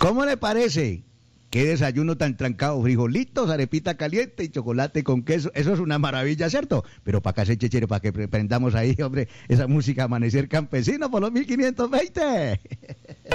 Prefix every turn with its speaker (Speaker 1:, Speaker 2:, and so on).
Speaker 1: ¿Cómo le parece? Qué desayuno tan trancado, frijolitos, arepita caliente y chocolate con queso. Eso es una maravilla, ¿cierto? Pero para acá se chechere, para que prendamos ahí, hombre, esa música Amanecer Campesino por los 1520.